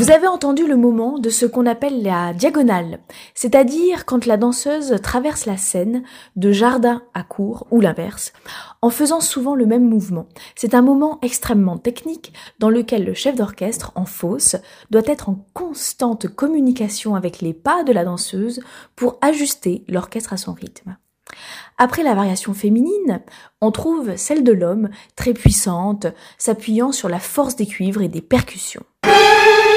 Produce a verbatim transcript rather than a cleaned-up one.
Vous avez entendu le moment de ce qu'on appelle la diagonale, c'est-à-dire quand la danseuse traverse la scène de jardin à cour ou l'inverse, en faisant souvent le même mouvement. C'est un moment extrêmement technique dans lequel le chef d'orchestre, en fosse, doit être en constante communication avec les pas de la danseuse pour ajuster l'orchestre à son rythme. Après la variation féminine, on trouve celle de l'homme, très puissante, s'appuyant sur la force des cuivres et des percussions.